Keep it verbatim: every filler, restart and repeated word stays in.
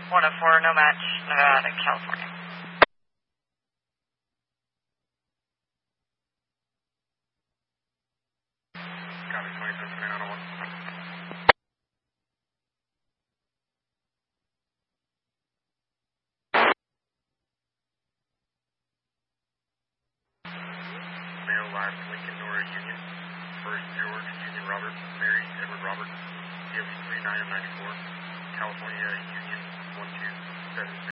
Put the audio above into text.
one oh four, no match, Nevada, California. Copy, twenty-seven twenty-nine oh one. Mail live, Lincoln, Nora, Union. First, George, Union, Robert, Mary, Edward, Robert. D O B three nine nine four. California, Union, one two seven six.